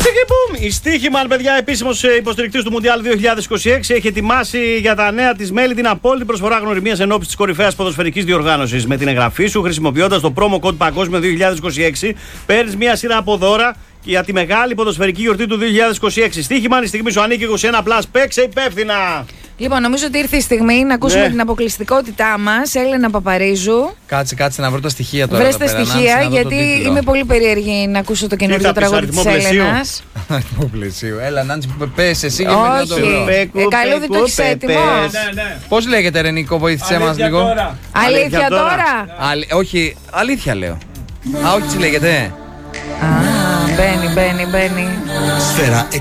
Η Στίχημαν, παιδιά, επίσημος υποστηρικτής του Μουντιάλ 2026, έχει ετοιμάσει για τα νέα της μέλη την απόλυτη προσφορά γνωριμίας ενόψεις της κορυφαίας ποδοσφαιρικής διοργάνωσης. Με την εγγραφή σου, χρησιμοποιώντας το promo code Παγκόσμιο 2026, παίρνεις μια σειρά από δώρα για τη μεγάλη ποδοσφαιρική γιορτή του 2026. Στίχημαν, η στιγμή σου ανήκει 21+. Παίξε υπεύθυνα. Λοιπόν, νομίζω ότι ήρθε η στιγμή να ακούσουμε την αποκλειστικότητά μας. Έλενα Παπαρίζου. Κάτσε να βρω τα στοιχεία τώρα. Βρες τα στοιχεία, γιατί είμαι πολύ περίεργη να ακούσω το καινούργιο τραγούδι της Έλενας. Αριθμό πλαισίου. Έλα, Νάντσι, πες εσύ και μετά το βρω. Καλό δεν το έχεις έτοιμο. Πώς λέγεται, Ρενικό, βοήθησέ μας λίγο. Αλήθεια τώρα. Όχι, αλήθεια λέω. Όχι, τι λέγεται. Μπαίνει. Σφαίρα